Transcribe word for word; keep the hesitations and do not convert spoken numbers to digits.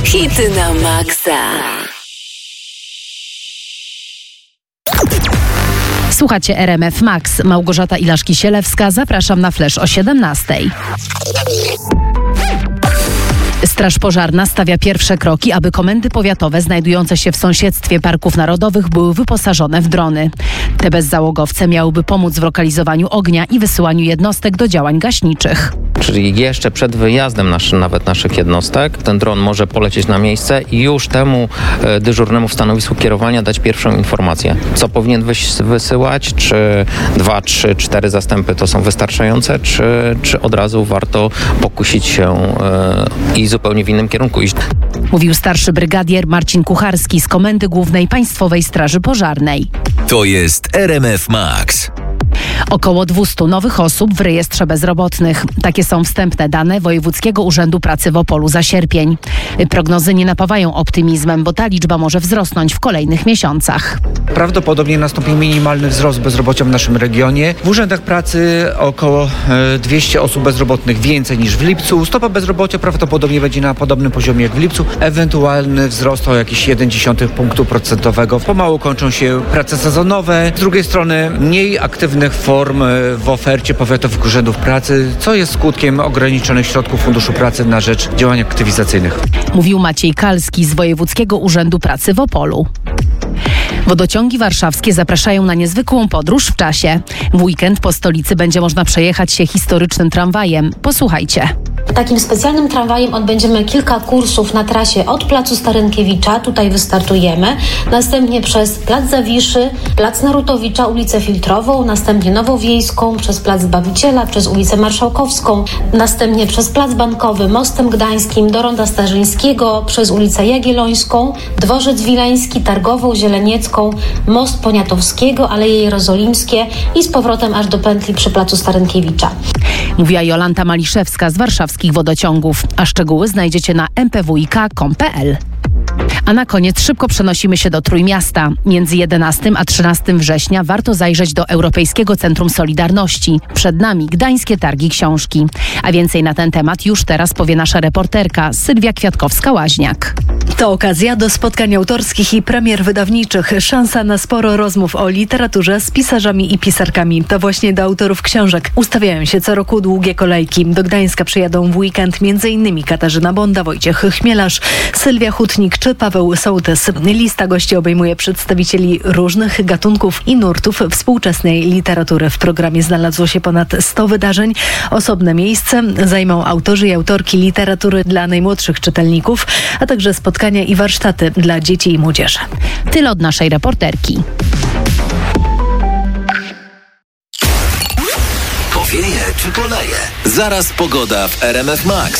Hity na maksa. Słuchacie R M F Max. Małgorzata Ilaszki-Sielewska. Zapraszam na Flash o siedemnastej. Straż Pożarna stawia pierwsze kroki, aby komendy powiatowe znajdujące się w sąsiedztwie parków narodowych były wyposażone w drony. Te bezzałogowce miałyby pomóc w lokalizowaniu ognia i wysyłaniu jednostek do działań gaśniczych. Czyli jeszcze przed wyjazdem nasz, nawet naszych jednostek ten dron może polecieć na miejsce i już temu e, dyżurnemu w stanowisku kierowania dać pierwszą informację. Co powinien wys- wysyłać? Czy dwa, trzy, cztery zastępy to są wystarczające? Czy, czy od razu warto pokusić się e, i zupełnie w innym kierunku iść? Mówił starszy brygadier Marcin Kucharski z Komendy Głównej Państwowej Straży Pożarnej. To jest R M F Max. Około dwieście nowych osób w rejestrze bezrobotnych. Takie są wstępne dane Wojewódzkiego Urzędu Pracy w Opolu za sierpień. Prognozy nie napawają optymizmem, bo ta liczba może wzrosnąć w kolejnych miesiącach. Prawdopodobnie nastąpi minimalny wzrost bezrobocia w naszym regionie. W urzędach pracy około dwieście osób bezrobotnych więcej niż w lipcu. Stopa bezrobocia prawdopodobnie będzie na podobnym poziomie jak w lipcu. Ewentualny wzrost o jakieś jeden przecinek pięć punktu procentowego. Pomału kończą się prace sezonowe. Z drugiej strony mniej aktywnych form w ofercie powiatowych urzędów pracy, co jest skutkiem ograniczonych środków Funduszu Pracy na rzecz działań aktywizacyjnych. Mówił Maciej Kalski z Wojewódzkiego Urzędu Pracy w Opolu. Wodociągi warszawskie zapraszają na niezwykłą podróż w czasie. W weekend po stolicy będzie można przejechać się historycznym tramwajem. Posłuchajcie. Takim specjalnym tramwajem odbędziemy kilka kursów na trasie od Placu Starynkiewicza, tutaj wystartujemy, następnie przez Plac Zawiszy, Plac Narutowicza, ulicę Filtrową, następnie Nowowiejską, przez Plac Zbawiciela, przez ulicę Marszałkowską, następnie przez Plac Bankowy, Mostem Gdańskim, do Ronda Starzyńskiego, przez ulicę Jagiellońską, Dworzec Wileński, Targową, Zieleniecką, Most Poniatowskiego, Aleje Jerozolimskie i z powrotem aż do pętli przy Placu Starynkiewicza. Mówiła Jolanta Maliszewska z warszawskich wodociągów, a szczegóły znajdziecie na m p w i k kropka com kropka p l. A na koniec szybko przenosimy się do Trójmiasta. Między jedenastego a trzynastego września warto zajrzeć do Europejskiego Centrum Solidarności. Przed nami Gdańskie Targi Książki. A więcej na ten temat już teraz powie nasza reporterka Sylwia Kwiatkowska-Łaźniak. To okazja do spotkań autorskich i premier wydawniczych. Szansa na sporo rozmów o literaturze z pisarzami i pisarkami. To właśnie do autorów książek ustawiają się co roku długie kolejki. Do Gdańska przyjadą w weekend m.in. Katarzyna Bonda, Wojciech Chmielarz, Sylwia Hutnik czy Paweł Sołtys. Lista gości obejmuje przedstawicieli różnych gatunków i nurtów współczesnej literatury. W programie znalazło się ponad sto wydarzeń. Osobne miejsce zajmą autorzy i autorki literatury dla najmłodszych czytelników, a także spotkania i warsztaty dla dzieci i młodzieży. Tyle od naszej reporterki. Powieje czy poleje? Zaraz pogoda w R M F Max.